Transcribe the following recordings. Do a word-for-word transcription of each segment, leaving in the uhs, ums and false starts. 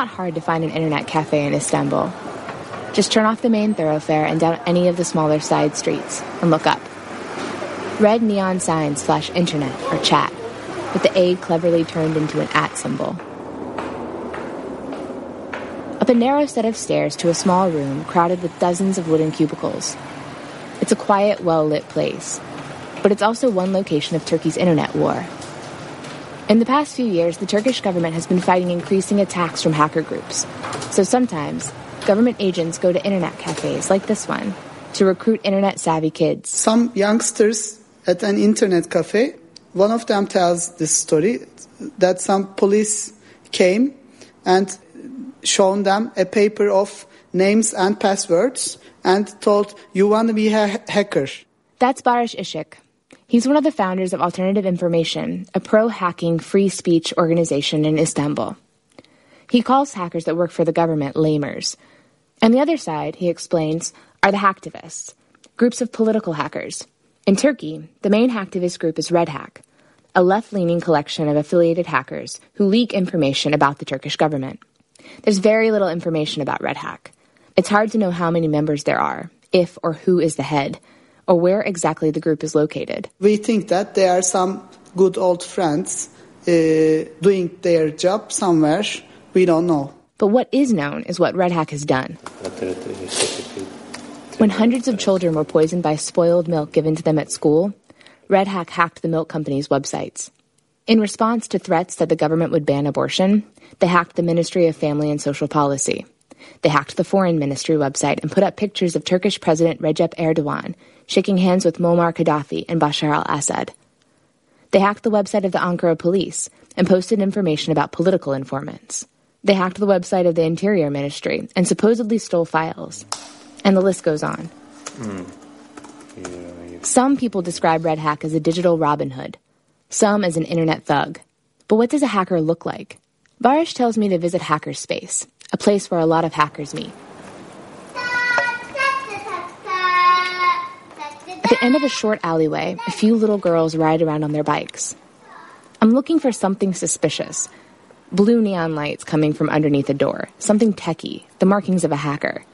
not hard to find an internet cafe in Istanbul. Just turn off the main thoroughfare and down any of the smaller side streets and look up. Red neon signs flash internet or chat, with the A cleverly turned into an at symbol. Up a narrow set of stairs to a small room crowded with dozens of wooden cubicles. It's a quiet, well-lit place, but it's also one location of Turkey's internet war. In the past few years, the Turkish government has been fighting increasing attacks from hacker groups. So sometimes, government agents go to internet cafes like this one to recruit internet-savvy kids. Some youngsters at an internet cafe, one of them tells this story that some police came and shown them a paper of names and passwords and told, you want to be a ha- hacker. That's Barış Işık. He's one of the founders of Alternative Information, a pro-hacking free speech organization in Istanbul. He calls hackers that work for the government lamers. And the other side, he explains, are the hacktivists, groups of political hackers. In Turkey, the main hacktivist group is Red Hack, a left-leaning collection of affiliated hackers who leak information about the Turkish government. There's very little information about Red Hack. It's hard to know how many members there are, if or who is the head, or where exactly the group is located. We think that there are some good old friends uh, doing their job somewhere. We don't know. But what is known is what Red Hack has done. When hundreds of children were poisoned by spoiled milk given to them at school, Red Hack hacked the milk companies' websites. In response to threats that the government would ban abortion, they hacked the Ministry of Family and Social Policy. They hacked the Foreign Ministry website and put up pictures of Turkish President Recep Erdogan shaking hands with Muammar Gaddafi and Bashar al-Assad. They hacked the website of the Ankara police and posted information about political informants. They hacked the website of the Interior Ministry and supposedly stole files. And the list goes on. Mm. Yeah, yeah. Some people describe Red Hack as a digital Robin Hood, some as an internet thug. But what does a hacker look like? Barış tells me to visit Hackerspace, a place where a lot of hackers meet. At the end of a short alleyway, a few little girls ride around on their bikes. I'm looking for something suspicious. Blue neon lights coming from underneath a door, something techie, the markings of a hacker.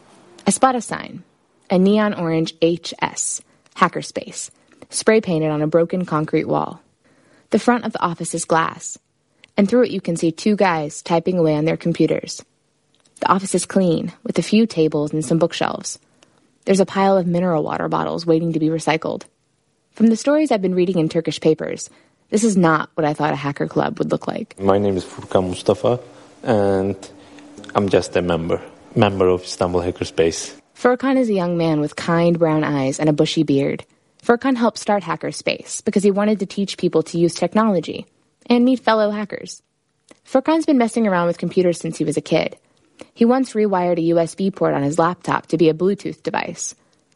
I spot a sign, a neon orange H S, Hackerspace, spray painted on a broken concrete wall. The front of the office is glass, and through it you can see two guys typing away on their computers. The office is clean, with a few tables and some bookshelves. There's a pile of mineral water bottles waiting to be recycled. From the stories I've been reading in Turkish papers, this is not what I thought a hacker club would look like. My name is Furkan Mustafa, and I'm just a member, member of Istanbul Hackerspace. Furkan is a young man with kind brown eyes and a bushy beard. Furkan helped start Hackerspace because he wanted to teach people to use technology and meet fellow hackers. Furkan's been messing around with computers since he was a kid. He once rewired a U S B port on his laptop to be a Bluetooth device.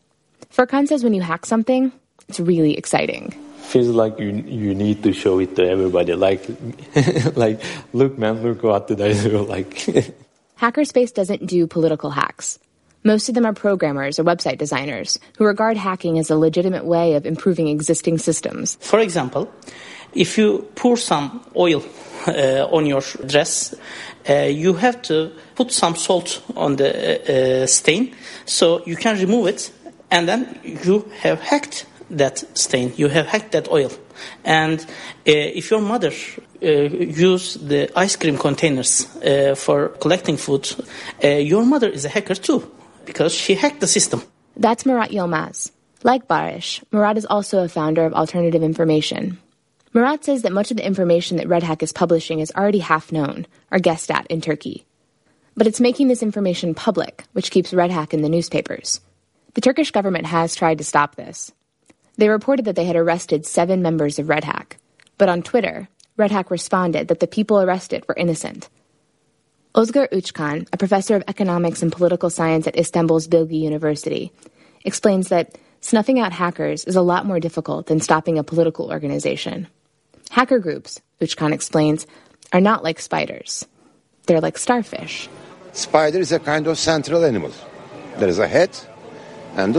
Furkan says when you hack something, it's really exciting. Feels like you you need to show it to everybody. Like, like, look, man, look what did I do? Like, Hackerspace doesn't do political hacks. Most of them are programmers or website designers who regard hacking as a legitimate way of improving existing systems. For example, if you pour some oil uh, on your dress, uh, you have to put some salt on the uh, uh, stain so you can remove it, and then you have hacked that stain, you have hacked that oil. And uh, if your mother uh, use the ice cream containers uh, for collecting food, uh, your mother is a hacker too, because she hacked the system. That's Murat Yilmaz. Like Barış, Murat is also a founder of Alternative Information. Murat says that much of the information that Red Hack is publishing is already half known, or guessed at in Turkey. But it's making this information public, which keeps Red Hack in the newspapers. The Turkish government has tried to stop this. They reported that they had arrested seven members of Red Hack. But on Twitter, Red Hack responded that the people arrested were innocent. Özgür Uçkan, a professor of economics and political science at Istanbul's Bilgi University, explains that snuffing out hackers is a lot more difficult than stopping a political organization. Hacker groups, Uçkan explains, are not like spiders. They're like starfish. Spider is a kind of central animal. There is a head,